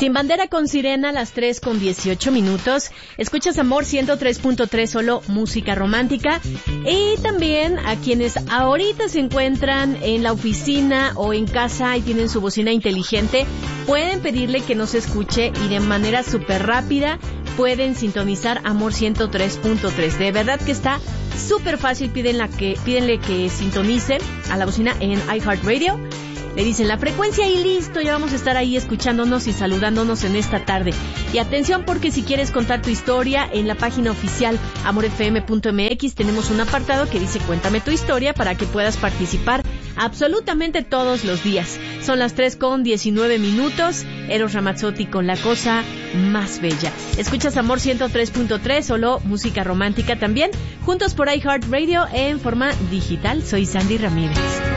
Sin bandera con sirena, las 3:18. Escuchas Amor 103.3, solo música romántica. Y también a quienes ahorita se encuentran en la oficina o en casa y tienen su bocina inteligente, pueden pedirle que nos escuche y de manera súper rápida pueden sintonizar Amor 103.3. De verdad que está súper fácil. Pídenle que sintonice a la bocina en iHeartRadio. Le dicen la frecuencia y listo, ya vamos a estar ahí escuchándonos y saludándonos en esta tarde. Y atención, porque si quieres contar tu historia, en la página oficial amorfm.mx tenemos un apartado que dice cuéntame tu historia para que puedas participar absolutamente todos los días. Son las 3:19. Eros Ramazzotti con La Cosa Más Bella. Escuchas Amor 103.3, solo música romántica también, juntos por iHeartRadio en forma digital. Soy Sandy Ramírez.